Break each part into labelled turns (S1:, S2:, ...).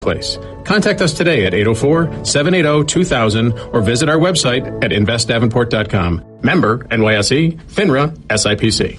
S1: place. Contact us today at 804-780-2000 or visit our website at investdavenport.com. Member NYSE, FINRA, SIPC.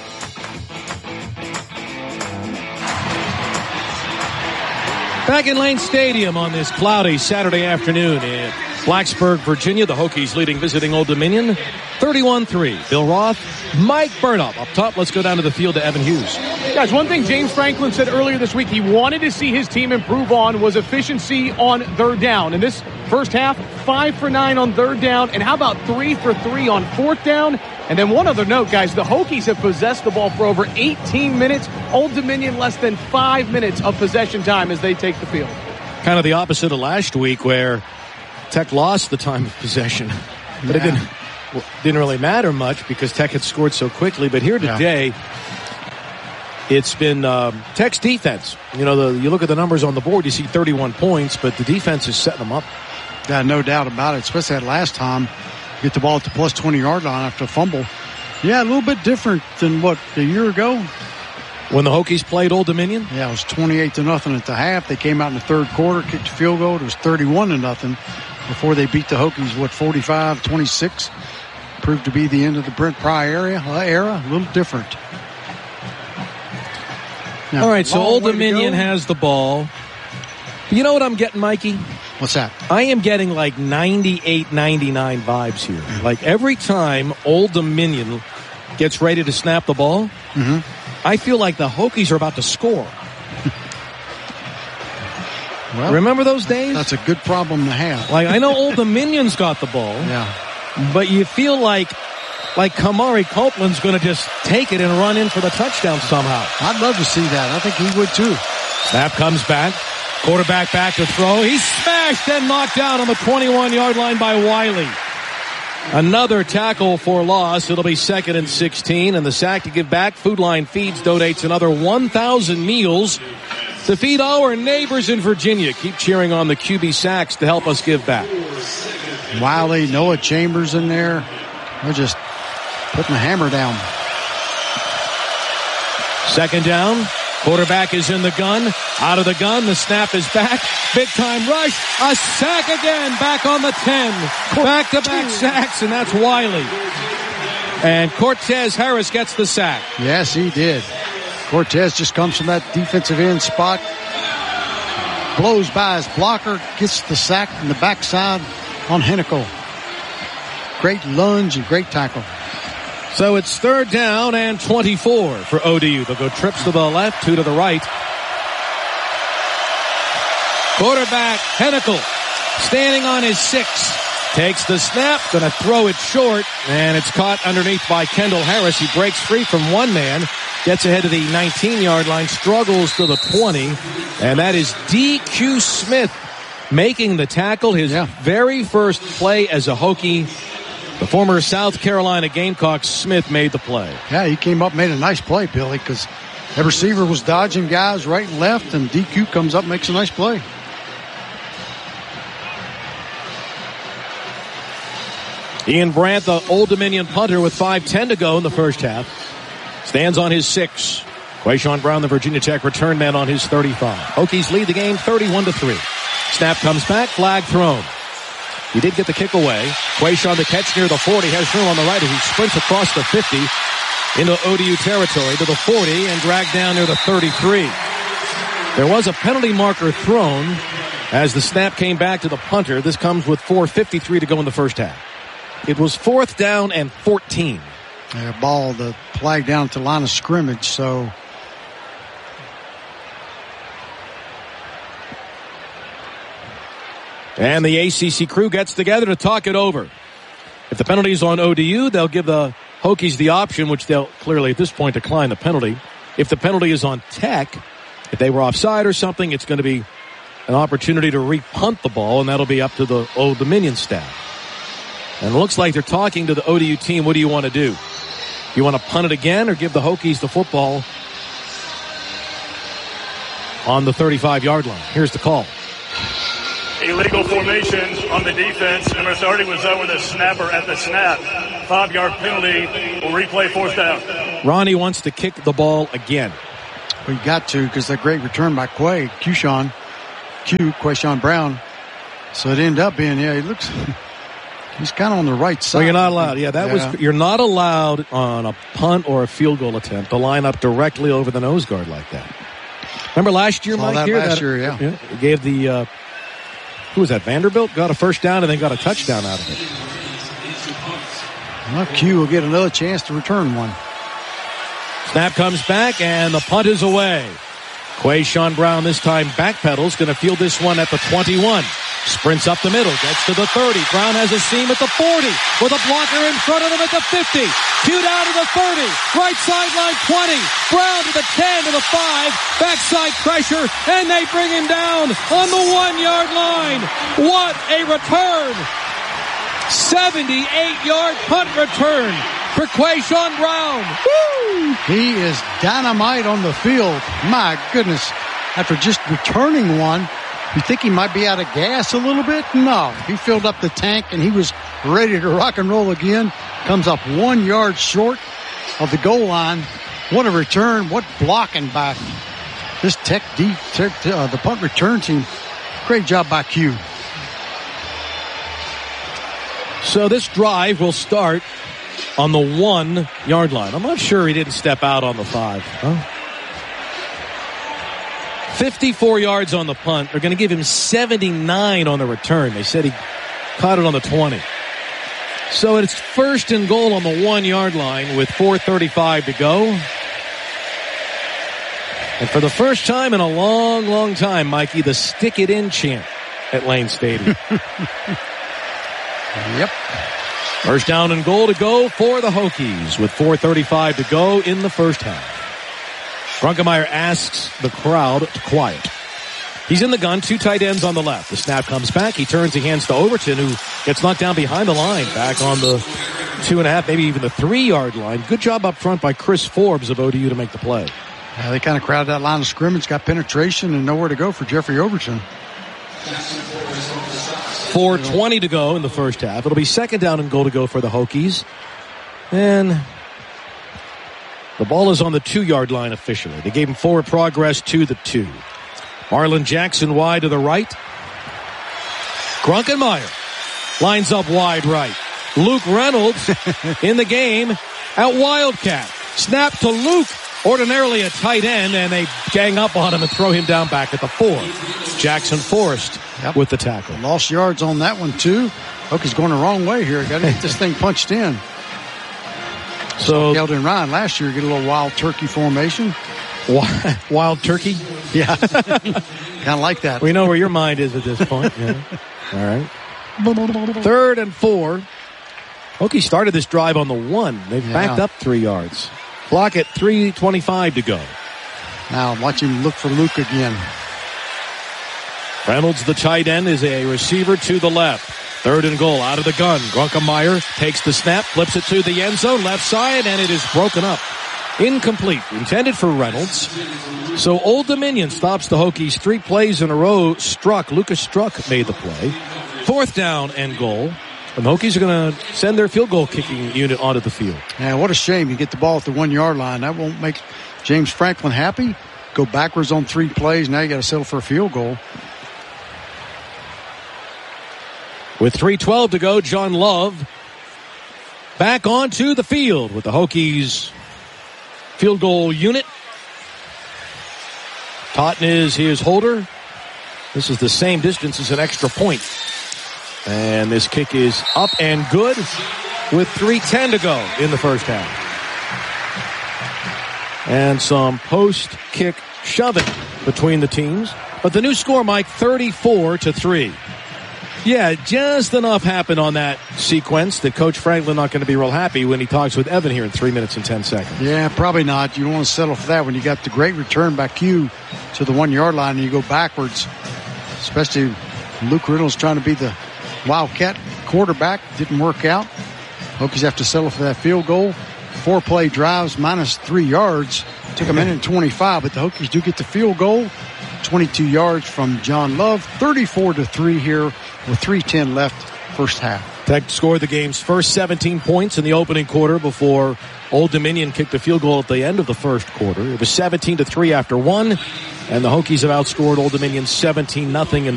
S2: Back in Lane Stadium on this cloudy Saturday afternoon in Blacksburg, Virginia. The Hokies leading visiting Old Dominion 31-3. Bill Roth, Mike Burnop up top. Let's go down to the field to Evan Hughes.
S3: Guys, one thing James Franklin said earlier this week he wanted to see his team improve on was efficiency on third down. In this first half, 5 for 9 on third down. And how about 3 for 3 on fourth down? And then one other note, guys, the Hokies have possessed the ball for over 18 minutes. Old Dominion less than 5 minutes of possession time as they take the field.
S2: Kind of the opposite of last week where Tech lost the time of possession. But it didn't really matter much because Tech had scored so quickly. But here today, it's been Tech's defense. You know, you look at the numbers on the board, you see 31 points, but the defense is setting them up.
S4: Yeah, no doubt about it, especially that last time. Get the ball at the plus 20-yard line after a fumble. Yeah, a little bit different than a year ago.
S2: When the Hokies played Old Dominion?
S4: Yeah, it was 28-0 at the half. They came out in the third quarter, kicked a field goal. It was 31-0 before they beat the Hokies, 45-26. Proved to be the end of the Brent Pry era. A little different. Now,
S2: all right, so Old Dominion has the ball. You know what I'm getting, Mikey?
S4: What's that?
S2: I am getting like 98, 99 vibes here. Like every time Old Dominion gets ready to snap the ball, I feel like the Hokies are about to score.
S4: Well,
S2: remember those days?
S4: That's a good problem to have.
S2: Like I know Old Dominion's got the ball.
S4: Yeah.
S2: But you feel like Kamari Copeland's going to just take it and run in for the touchdown somehow.
S4: I'd love to see that. I think he would too.
S2: Snap comes back. Quarterback back to throw. He's smashed and knocked down on the 21-yard line by Wiley. Another tackle for loss. It'll be 2nd and 16. And the sack to give back. Food Line Feeds donates another 1,000 meals to feed our neighbors in Virginia. Keep cheering on the QB Sacks to help us give back.
S4: Wiley, Noah Chambers in there. They're just putting the hammer down.
S2: 2nd down. Quarterback is in the gun. Out of the gun. The snap is back. Big time rush. A sack again. Back on the 10. Back-to-back sacks, and that's Wiley. And Cortez Harris gets the sack.
S4: Yes, he did. Cortez just comes from that defensive end spot. Blows by his blocker. Gets the sack in the backside on Hennicle. Great lunge and great tackle.
S2: So it's 3rd down and 24 for ODU. They'll go trips to the left, 2 to the right. Quarterback Hennicle standing on his 6. Takes the snap, going to throw it short, and it's caught underneath by Kendall Harris. He breaks free from one man, gets ahead to the 19-yard line, struggles to the 20, and that is DQ Smith making the tackle. His very first play as a Hokie. The former South Carolina Gamecock Smith made the play.
S4: Yeah, he came up, made a nice play, Billy, because that receiver was dodging guys right and left, and DQ comes up, makes a nice play.
S2: Ian Brandt, the Old Dominion punter, with 5:10 to go in the first half, stands on his 6. Quayshawn Brown, the Virginia Tech return man, on his 35. Hokies lead the game 31-3. Snap comes back, flag thrown. He did get the kick away. Quayshawn the catch near the 40. Has room on the right as he sprints across the 50 into ODU territory to the 40 and dragged down near the 33. There was a penalty marker thrown as the snap came back to the punter. This comes with 4:53 to go in the first half. It was 4th down and 14.
S4: Ball, the flag down to the line of scrimmage, so...
S2: And the ACC crew gets together to talk it over. If the penalty is on ODU, they'll give the Hokies the option, which they'll clearly at this point decline the penalty. If the penalty is on Tech, if they were offside or something, it's going to be an opportunity to re-punt the ball, and that'll be up to the Old Dominion staff. And it looks like they're talking to the ODU team. What do you want to do? You want to punt it again or give the Hokies the football on the 35-yard line? Here's the call.
S5: Illegal formation on the defense. Number 30 was over the snapper at the snap. 5-yard penalty. Will replay 4th down.
S2: Ronnie wants to kick the ball again.
S4: We got to, because that great return by Quayshawn Q, Quayshawn Brown. So it ended up being, he looks, he's kind of on the right side.
S2: Well, you're not allowed. You're not allowed on a punt or a field goal attempt to line up directly over the nose guard like that. Remember last year, Mike?
S4: Last year,
S2: He gave the, who was that, Vanderbilt? Got a first down and then got a touchdown out of it.
S4: Well, Q will get another chance to return one.
S2: Snap comes back, and the punt is away. Quayshawn Brown this time backpedals, going to field this one at the 21. Sprints up the middle, gets to the 30. Brown has a seam at the 40 with a blocker in front of him at the 50. Q down to the 30. Right sideline 20. Brown to the 10 to the 5. Backside pressure, and they bring him down on the 1-yard line. What a return! 78-yard punt return for Quayshawn Brown.
S4: Woo! He is dynamite on the field. My goodness. After just returning one, you think he might be out of gas a little bit? No. He filled up the tank and he was ready to rock and roll again. Comes up 1 yard short of the goal line. What a return. What blocking by this the punt return team. Great job by Q.
S2: So this drive will start on the 1 yard line. I'm not sure he didn't step out on the 5. Huh? 54 yards on the punt. They're going to give him 79 on the return. They said he caught it on the 20. So it's first and goal on the 1 yard line with 4:35 to go. And for the first time in a long, long time, Mikey, the stick it in chant at Lane Stadium.
S4: Yep.
S2: First down and goal to go for the Hokies with 4:35 to go in the first half. Grunkemeyer asks the crowd to quiet. He's in the gun, 2 tight ends on the left. The snap comes back. He turns, he hands to Overton, who gets knocked down behind the line, back on the 2.5, maybe even the 3 yard line. Good job up front by Chris Forbes of ODU to make the play.
S4: Yeah, they kind of crowded that line of scrimmage, got penetration and nowhere to go for Jeffrey Overton.
S2: 4:20 to go in the first half. It'll be second down and goal to go for the Hokies. And the ball is on the 2 yard line officially. They gave him forward progress to the 2. Marlon Jackson wide to the right. Grunkemeyer lines up wide right. Luke Reynolds in the game at Wildcat. Snap to Luke, ordinarily a tight end, and they gang up on him and throw him down back at the 4. Jackson Forrest with the tackle.
S4: Lost yards on that one too. Hokies going the wrong way here. Got to get this thing punched in.
S2: So
S4: Keldon Ryan last year get a little wild turkey formation.
S2: Wild turkey?
S4: Yeah. Kind of like that.
S2: We know where your mind is at this point. Yeah. All right. 3rd and 4. Hokies started this drive on the 1. They've backed up 3 yards. Clock at 3:25 to go.
S4: Now watch him look for Luke again.
S2: Reynolds, the tight end, is a receiver to the left. 3rd and goal out of the gun. Grunkemeyer takes the snap, flips it to the end zone, left side, and it is broken up. Incomplete. Intended for Reynolds. So Old Dominion stops the Hokies 3 plays in a row. Lucas Struck made the play. 4th down and goal. And the Hokies are going to send their field goal kicking unit onto the field.
S4: Yeah, what a shame. You get the ball at the 1 yard line. That won't make James Franklin happy. Go backwards on 3 plays. Now you got to settle for a field goal.
S2: With 3:12 to go, John Love back onto the field with the Hokies field goal unit. Totten is his holder. This is the same distance as an extra point. And this kick is up and good with 3:10 to go in the first half. And some post-kick shoving between the teams. But the new score, Mike, 34-3. Yeah, just enough happened on that sequence that Coach Franklin not going to be real happy when he talks with Evan here in 3 minutes and 10 seconds.
S4: Yeah, probably not. You don't want to settle for that when you got the great return by Q to the 1 yard line and you go backwards. Especially Luke Reynolds trying to be the Wildcat quarterback. Didn't work out. Hokies have to settle for that field goal. 4 play drives minus 3 yards. Took a minute and 25, but the Hokies do get the field goal. 22 yards from John Love. 34-3 here with 3:10 left first half.
S2: Tech scored the game's first 17 points in the opening quarter before Old Dominion kicked a field goal at the end of the first quarter. It was 17-3 after one, and the Hokies have outscored Old Dominion 17-0 in